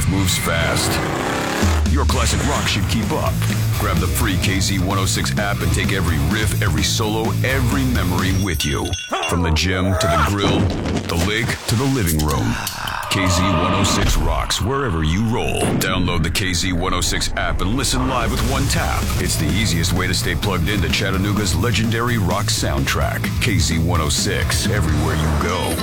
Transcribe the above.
life moves fast. Your classic rock should keep up. Grab the free KZ106 app and take every riff, every solo, every memory with you. From the gym to the grill, the lake to the living room. KZ106 rocks wherever you roll. Download the KZ106 app and listen live with one tap. It's the easiest way to stay plugged into Chattanooga's legendary rock soundtrack. KZ106, everywhere you go.